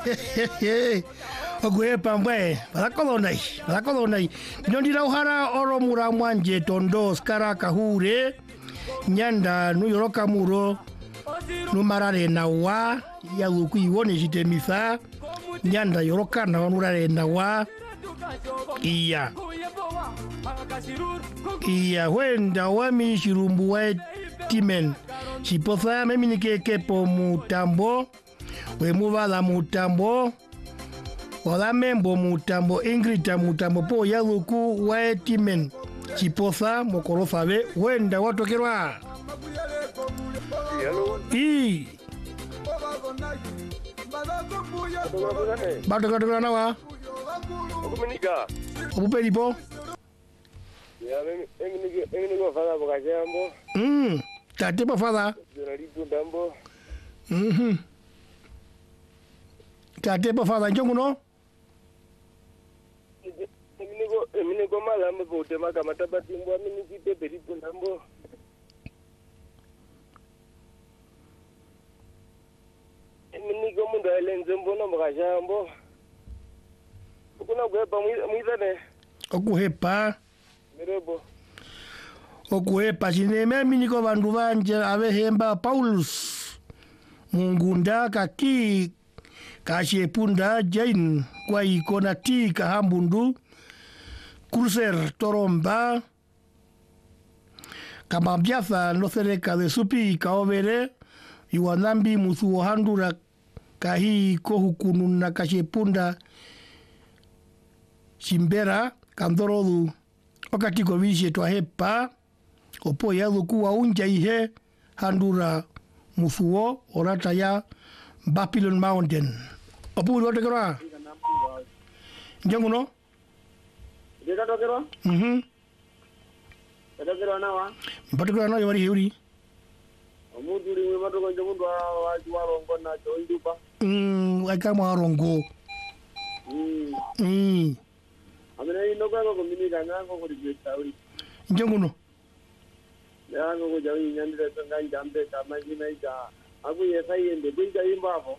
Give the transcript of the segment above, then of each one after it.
Ogue pambwe, balakolonai. Nondira uhara oro muramwanje tondo skara kahure. Nyanda nuyoroka muro. Numarare na wa. Ya luku iwone jitemisa. Nyanda yoroka na wanurare na wa. Iya wenda wami shirumbu wa timen. Chiposa memi kepo mutambo. Wemuvala mutambo. Wala membo mutambo Ingrita mutambo po ya luku wa timen. Chiposa mokoro sabe wenda watokerwa. Bato na wa. Opupelipo. Ya mimi niko fala bokajambo. Tate pa fala. Joralitu dambo. Tate pa fala njongu no. Mimi niko malamba bote makama tabati mbwa mimi kite peritu dambo. Mimi niko mundu elenze mbona bokajambo. Kuna gwepa mwizane. Okuhepa. Mirebo. Okuhepa chineme miniko vandu vanje avehemba Paulus. Mungunda kaki kashepunda jain kwa ikona ti kahambundu. Cruiser toromba. Kamabjatha nosereka de supi kaovere. Iwanambi musu handura kahi kohukunu na kashepunda. Chimbera kandorodu wakati kovishe twahepa opo yadu kuwa unja ihe handura musuo orata ya Babylon Mountain opo uri watekera njangu no Jeka tokero Tokero nawa Mpatekera nawa yawari heuri Omudu uri mwemato konja mundu wa rongo na choindupa Wakama warongo Amina inokako kuminika nango kulikwesa uli. Njangu no. Nango kujawi nyandire tonga njambe kama jina ija. Aku yesa yende kuja imbavo.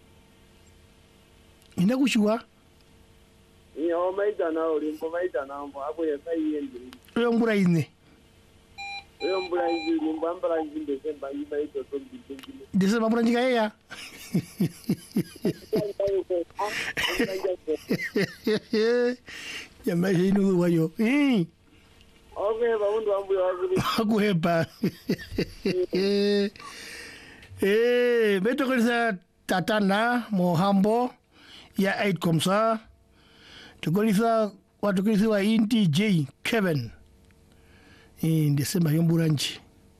Ina kushua? Iyo maita na ulimpo maita na mbo. Aku yesa yende. Uyo mbura ine. Uyo mbura ine limbo mbura ine Desemba ima ito tongi. Desemba mbura njika ya? Ya maisha inu wayo. Okuhepa mundu wambu ya wakuli. Okuhepa. Beto kolisa tatana mohambo ya 8 komsa. Tukolisa watukolisa wa inti J Kevin. Desemba yomburanchi.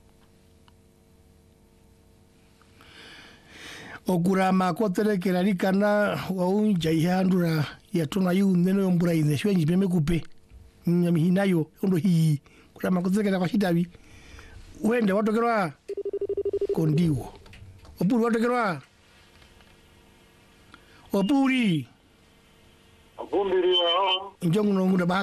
Okurama kotere kerarikana wa unja ihandura ya tona yu neno yombura ine shwe njipeme kupe nyamihinayo ondo hii kurama kotere kera kwa shitabi uende watokerwa kondiwo opuri watokerwa opuri Akumbiri wao njongu nongunda